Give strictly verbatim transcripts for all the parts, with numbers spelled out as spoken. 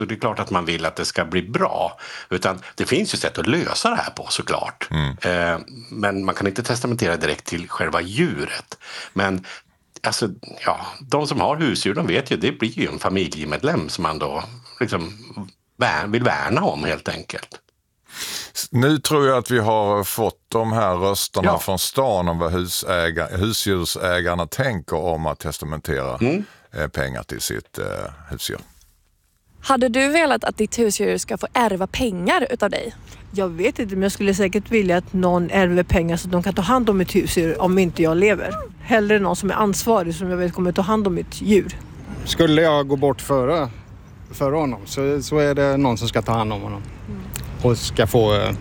Så det är klart att man vill att det ska bli bra. Utan det finns ju sätt att lösa det här på såklart. Mm. Eh, men man kan inte testamentera direkt till själva djuret. Men alltså, ja, de som har husdjur, de vet ju, det blir ju en familjemedlem som man då liksom vill värna om helt enkelt. Nu tror jag att vi har fått de här rösterna ja. från stan om vad husägar, husdjursägarna tänker om att testamentera mm. pengar till sitt eh, husdjur. Hade du velat att ditt husdjur ska få ärva pengar utav dig? Jag vet inte, men jag skulle säkert vilja att någon ärver pengar så att de kan ta hand om mitt husdjur om inte jag lever. Hellre någon som är ansvarig som jag vet kommer ta hand om mitt djur. Skulle jag gå bort före, före honom så, så är det någon som ska ta hand om honom. Mm. Och ska få eh,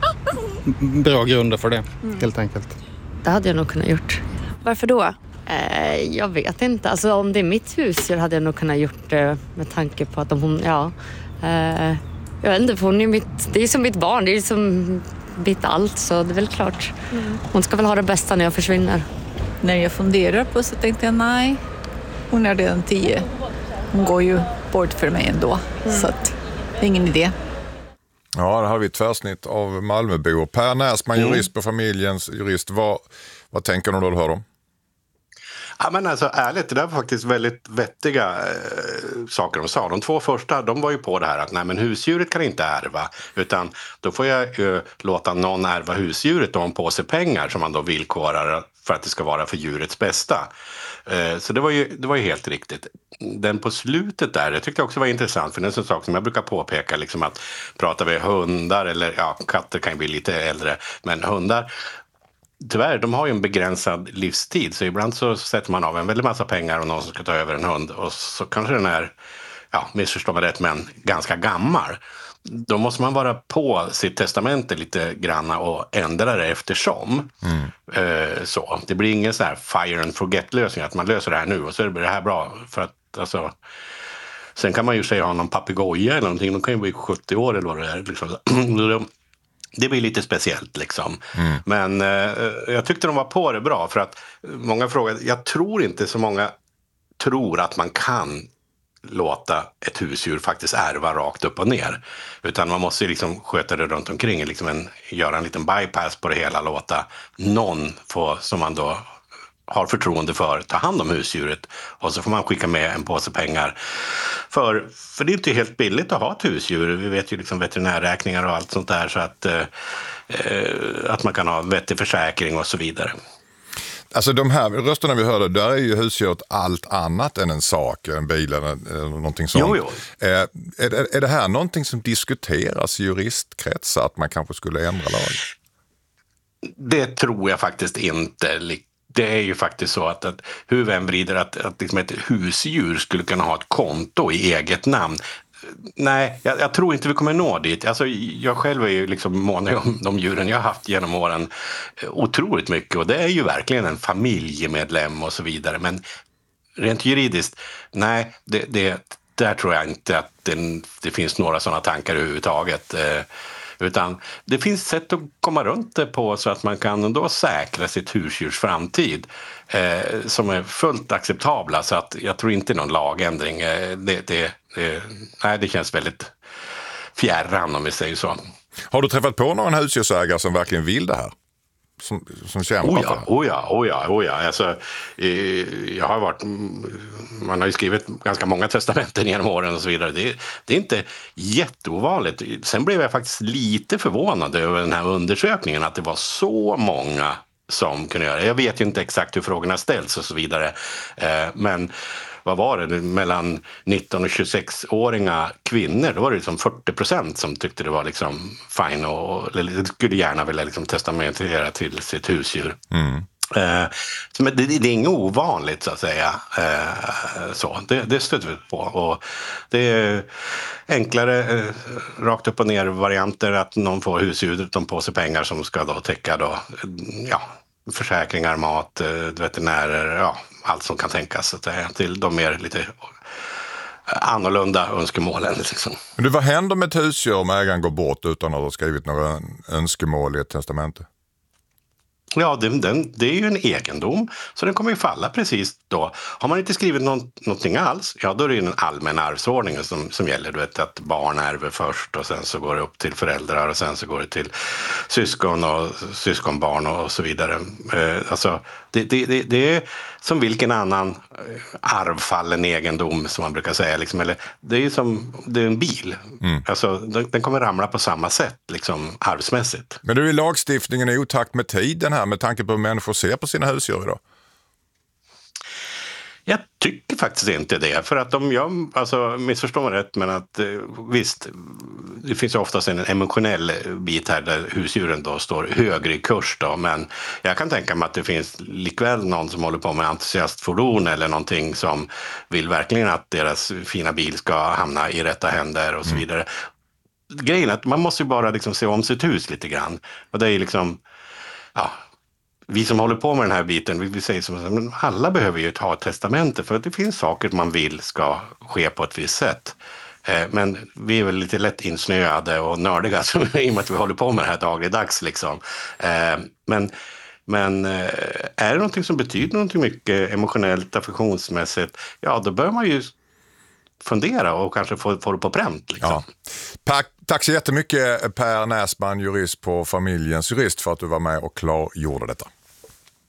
bra grunder för det, mm. helt enkelt. Det hade jag nog kunnat gjort. Varför då? Eh, jag vet inte. Alltså om det är mitt husdjur hade jag nog kunnat gjort det med tanke på att om hon, ja... Eh, jag vet inte, för hon är mitt, det är som mitt barn, det är som mitt allt, så det är väl klart. Mm. Hon ska väl ha det bästa när jag försvinner. När jag funderar på så tänkte jag nej, hon är redan tio. Hon går ju bort för mig ändå, mm. så att det är ingen idé. Ja, det har vi ett tvärsnitt av Malmöbor. Per Näsman, mm. jurist på Familjens jurist. Vad, vad tänker du då du hör dem? Ja, men alltså ärligt, det där var faktiskt väldigt vettiga eh, saker de sa. De två första, de var ju på det här att nej, men husdjuret kan inte ärva, utan då får jag eh, låta någon ärva husdjuret och en påse pengar som man då villkorar för att det ska vara för djurets bästa. Eh, så det var, ju, det var ju helt riktigt. Den på slutet där, jag tyckte också var intressant, för det är en sån sak som jag brukar påpeka, liksom att pratar vi hundar, eller ja, katter kan ju bli lite äldre, men hundar, tyvärr, de har ju en begränsad livstid, så ibland så sätter man av en väldigt massa pengar och någon som ska ta över en hund, och så kanske den är, ja, missförstår man rätt, men ganska gammal. Då måste man vara på sitt testamente lite granna och ändra det eftersom. Mm. Eh, så. Det blir ingen sån här fire and forget lösning, att man löser det här nu och så blir det här bra. För att, alltså, sen kan man ju säga ha någon papegoja eller någonting, de kan ju bli sjuttio år eller vad det är. Liksom. Det blir lite speciellt liksom. Mm. Men eh, jag tyckte de var på det bra, för att många frågade, jag tror inte så många tror att man kan låta ett husdjur faktiskt ärva rakt upp och ner. Utan man måste liksom sköta det runt omkring, liksom en, göra en liten bypass på det hela, låta någon få, som man då har förtroende för, ta hand om husdjuret, och så får man skicka med en påse pengar. För, för det är inte helt billigt att ha ett husdjur. Vi vet ju liksom veterinärräkningar och allt sånt där, så att, eh, att man kan ha vettig försäkring och så vidare. Alltså de här rösterna vi hörde, där är ju husdjuret allt annat än en sak, en bil eller, eller någonting sånt. Jo, jo. Eh, är, är det här någonting som diskuteras i juristkretsar, att man kanske skulle ändra lag? Det tror jag faktiskt inte. Det är ju faktiskt så att, att hur vem vrider att, att liksom ett husdjur skulle kunna ha ett konto i eget namn. Nej, jag, jag tror inte vi kommer nå dit. Alltså, jag själv är ju liksom mån om de djuren jag har haft genom åren otroligt mycket, och det är ju verkligen en familjemedlem och så vidare. Men rent juridiskt, nej, det, det, där tror jag inte att det, det finns några sådana tankar överhuvudtaget. Eh, utan det finns sätt att komma runt det på, så att man kan då säkra sitt husdjurs framtid eh, som är fullt acceptabla. Så att jag tror inte någon lagändring. Eh, det, det, det, nej, det känns väldigt fjärran, om vi säger så. Har du träffat på någon husdjursägare som verkligen vill det här? Som, som kämpar oh för det? Oh ja, oh ja, oh ja. Alltså, eh, jag har varit, man har ju skrivit ganska många testamenten genom åren och så vidare. Det, det är inte jätteovanligt. Sen blev jag faktiskt lite förvånad över den här undersökningen, att det var så många som kunde göra det. Jag vet ju inte exakt hur frågorna ställs och så vidare. Eh, men vad var det? Mellan nitton och tjugosex-åringa kvinnor, då var det liksom fyrtio procent som tyckte det var liksom fine och eller, skulle gärna vilja liksom testamentera till sitt husdjur. Mm. Eh, så, men det, det är inget ovanligt, så att säga. Eh, så. Det, det stöter vi på. Och det är enklare, eh, rakt upp och ner varianter, att någon får husdjuret, de på sig pengar som ska då täcka då, ja, försäkringar, mat, veterinärer, ja, allt som kan tänkas, så att säga, till de mer lite annorlunda önskemålen. Liksom. Men du, vad händer med ett husdjur om ägaren går bort utan att ha skrivit några önskemål i ett testamente? Ja, den, den, det är ju en egendom, så den kommer ju falla precis då. Har man inte skrivit någon, någonting alls, ja då är det ju den allmänna arvsordningen som, som gäller. Du vet att barn ärver först och sen så går det upp till föräldrar och sen så går det till syskon och syskonbarn och så vidare. Eh, alltså, det, det, det, det är som vilken annan arvfallen egendom som man brukar säga. Liksom. Eller, det är ju som det är en bil. Mm. Alltså, den, den kommer ramla på samma sätt liksom, arvsmässigt. Men du är lagstiftningen i otakt med tiden här med tanke på hur människor ser på sina husdjur idag? Jag tycker faktiskt inte det. För att om jag, alltså missförstår mig rätt, men att visst, det finns ju oftast en emotionell bit här där husdjuren då står högre i kurs då. Men jag kan tänka mig att det finns likväl någon som håller på med entusiastfordon eller någonting som vill verkligen att deras fina bil ska hamna i rätta händer och så vidare. Mm. Grejen är att man måste ju bara liksom se om sitt hus lite grann. Och det är ju liksom, ja... Vi som håller på med den här biten, vi säger som att alla behöver ju ta ett testamente för att det finns saker man vill ska ske på ett visst sätt. Men vi är väl lite lätt insnöade och nördiga i och med att vi håller på med det här dagligdags. Liksom. Men, men är det någonting som betyder någonting mycket emotionellt, affektionsmässigt, ja då bör man ju fundera och kanske få, få det på pränt. Liksom. Ja. Tack, tack så jättemycket Per Näsman, jurist på Familjens Jurist, för att du var med och klargjorde detta.